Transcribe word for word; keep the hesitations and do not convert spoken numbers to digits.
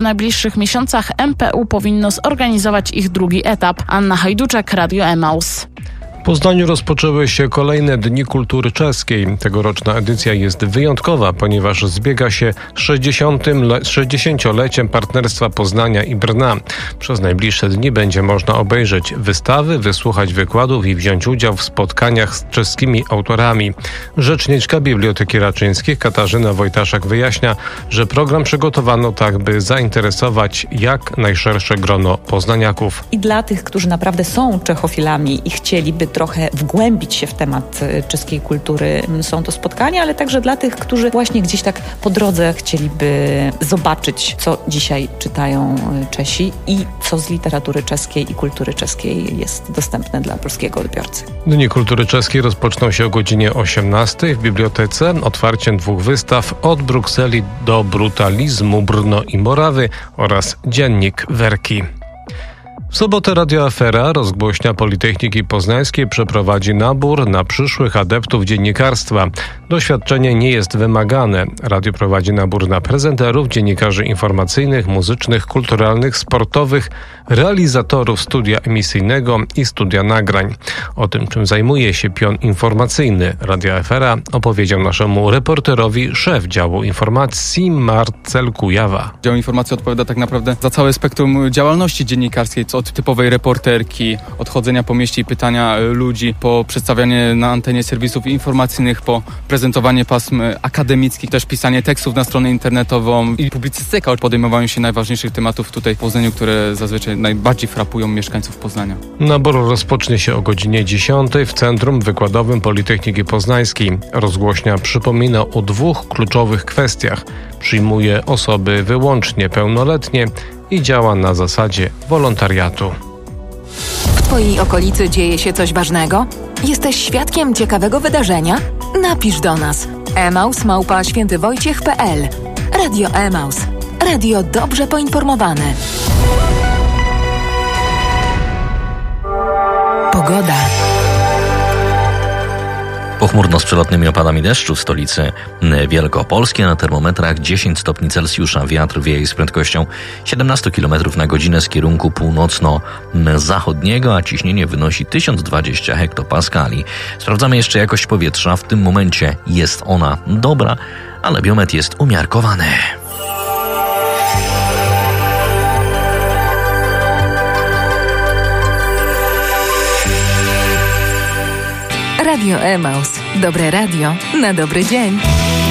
najbliższych miesiącach M P U powinno zorganizować ich drugi etap. Anna Hajduczek, Radio Emaus. W Poznaniu rozpoczęły się kolejne Dni Kultury Czeskiej. Tegoroczna edycja jest wyjątkowa, ponieważ zbiega się z sześćdziesięcioleciem partnerstwa Poznania i Brna. Przez najbliższe dni będzie można obejrzeć wystawy, wysłuchać wykładów i wziąć udział w spotkaniach z czeskimi autorami. Rzeczniczka Biblioteki Raczyńskich Katarzyna Wojtaszak wyjaśnia, że program przygotowano tak, by zainteresować jak najszersze grono poznaniaków. I dla tych, którzy naprawdę są czechofilami i chcieliby trochę wgłębić się w temat czeskiej kultury, są to spotkania, ale także dla tych, którzy właśnie gdzieś tak po drodze chcieliby zobaczyć, co dzisiaj czytają Czesi i co z literatury czeskiej i kultury czeskiej jest dostępne dla polskiego odbiorcy. Dni Kultury Czeskiej rozpoczną się o godzinie osiemnastej w bibliotece otwarciem dwóch wystaw Od Brukseli do brutalizmu Brno i Morawy oraz Dziennik Werki. W sobotę Radio Afera, rozgłośnia Politechniki Poznańskiej, przeprowadzi nabór na przyszłych adeptów dziennikarstwa. Doświadczenie nie jest wymagane. Radio prowadzi nabór na prezenterów, dziennikarzy informacyjnych, muzycznych, kulturalnych, sportowych, realizatorów studia emisyjnego i studia nagrań. O tym, czym zajmuje się pion informacyjny Radia Afera, opowiedział naszemu reporterowi szef działu informacji Marcel Kujawa. Dział informacji odpowiada tak naprawdę za całe spektrum działalności dziennikarskiej, od typowej reporterki, od chodzenia po mieście i pytania ludzi, po przedstawianie na antenie serwisów informacyjnych, po prezentowanie pasm akademickich, też pisanie tekstów na stronę internetową i publicystyka o podejmowaniu się najważniejszych tematów tutaj w Poznaniu, które zazwyczaj najbardziej frapują mieszkańców Poznania. Nabór rozpocznie się o godzinie dziesiątej w Centrum Wykładowym Politechniki Poznańskiej. Rozgłośnia przypomina o dwóch kluczowych kwestiach. Przyjmuje osoby wyłącznie pełnoletnie i działa na zasadzie wolontariatu. W Twojej okolicy dzieje się coś ważnego? Jesteś świadkiem ciekawego wydarzenia? Napisz do nas. emaus małpa świętywojciech kropka pe el. Radio Emaus. Radio dobrze poinformowane. Pogoda. Pochmurno z przelotnymi opadami deszczu w stolicy Wielkopolskiej. Na termometrach dziesięć stopni Celsjusza. Wiatr wieje z prędkością siedemnaście kilometrów na godzinę z kierunku północno-zachodniego, a ciśnienie wynosi tysiąc dwadzieścia hektopaskali. Sprawdzamy jeszcze jakość powietrza. W tym momencie jest ona dobra, ale biometr jest umiarkowany. Radio Emaus. Dobre radio na dobry dzień.